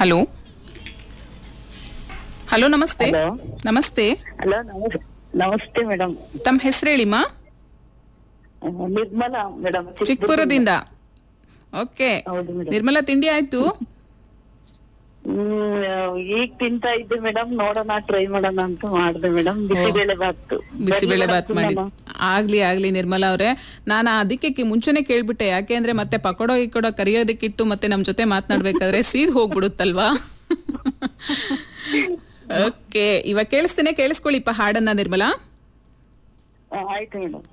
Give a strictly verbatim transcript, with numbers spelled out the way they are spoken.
Hello hello ನಮಸ್ತೆ. Hello ನಮಸ್ತೆ, hello ನಮಸ್ ನಮಸ್ತೆ ಮೇಡಮ್. ತಮ್ಮ ಹೆಸರು ಹೇಳಿಮ್ಮ. ನಿರ್ಮಲಾ ಮೇಡಮ್, ಚಿಕ್ಕಪುರದಿಂದ. ಓಕೆ, ಹೌದು ಮೇಡಮ್. ನಿರ್ಮಲಾ ತಿಂಡಿ ಆಯ್ತು? ಹ್ಮ್ ಈಗ ತಿಂತಾ ಇದ್ದೆ ಮೇಡಮ್, ನೋಡೋಣ ಟ್ರೈ ಮಾಡೋಣ ಅಂತ ಮಾಡಿದೆ ಮೇಡಮ್. ಬಿಸಿಬೇಳೆ ಬಾತು. ಬಿಸಿಬೇಳೆ ಬಾತ್ ಮಾಡಿ. ಆಗ್ಲಿ ಆಗ್ಲಿ ನಿರ್ಮಲಾ ಅವ್ರೆ, ನಾನು ಅದಕ್ಕೆ ಕಿ- ಮುಂಚೆನೆ ಕೇಳ್ಬಿಟ್ಟೆ. ಯಾಕೆ ಅಂದ್ರೆ ಮತ್ತೆ ಪಕೋಡೋ ಇಕ್ಕೋಡೋ ಕರಿಯೋದಕ್ಕಿಟ್ಟು ಮತ್ತೆ ನಮ್ ಜೊತೆ ಮಾತನಾಡ್ಬೇಕಾದ್ರೆ ಸೀದ್ ಹೋಗ್ಬಿಡುತ್ತಲ್ವಾ. ಓಕೆ, ಇವಾಗ ಕೇಳಿಸ್ತೇನೆ, ಕೇಳಿಸ್ಕೊಳ್ಳಿಪ್ಪ ಹಾಡನ್ನ ನಿರ್ಮಲಾ. ಆಯ್ತು ಮೇಡಮ್.